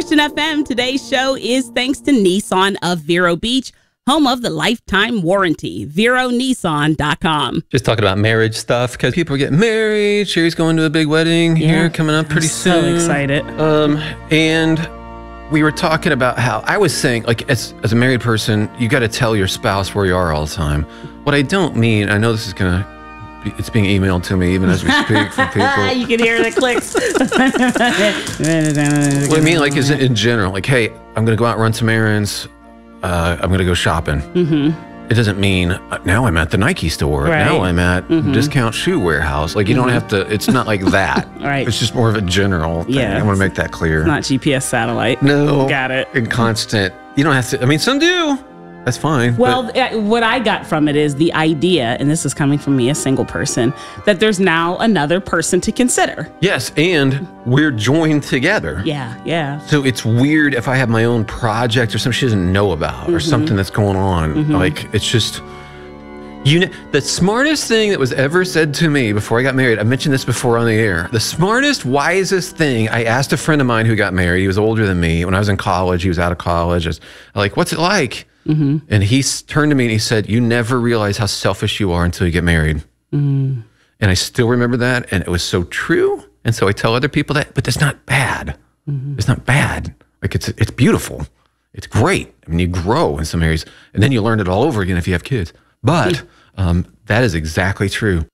Christian FM. Today's show is thanks to Nissan of Vero Beach, home of the lifetime warranty. VeroNissan.com. Just talking about marriage stuff because people are getting married. Sherry's going to a big wedding here coming up pretty soon. So excited. And we were talking about how I was saying, like, as a married person, you got to tell your spouse where you are all the time. What I don't mean, I know this is going to, it's being emailed to me even as we speak from people. You can hear the clicks. What I mean, like, is in general, like, hey, I'm going to go out and run some errands. I'm going to go shopping. It doesn't mean now I'm at the Nike store. Right. Now I'm at Discount Shoe Warehouse. Like, you don't have to, it's not like that. Right. It's just more of a general thing. Yeah. I want to make that clear. It's not GPS satellite. No. Got it. And constant. You don't have to, I mean, some do. That's fine. Well, what I got from it is the idea, and this is coming from me, a single person, that there's now another person to consider. Yes, and we're joined together. Yeah. So it's weird if I have my own project or something she doesn't know about or something that's going on. Like, it's just, the smartest thing that was ever said to me before I got married, I mentioned this before on the air, the smartest, wisest thing, I asked a friend of mine who got married. He was older than me. When I was in college, he was out of college. I was like, what's it like? And he turned to me and he said, you never realize how selfish you are until you get married. And I still remember that. And it was so true. And so I tell other people that, but that's not bad. It's not bad. Like, it's beautiful. It's great. I mean, you grow in some areas and then you learn it all over again if you have kids. But that is exactly true.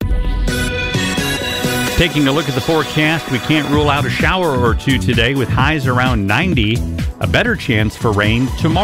Taking a look at the forecast, we can't rule out a shower or two today with highs around 90. A better chance for rain tomorrow.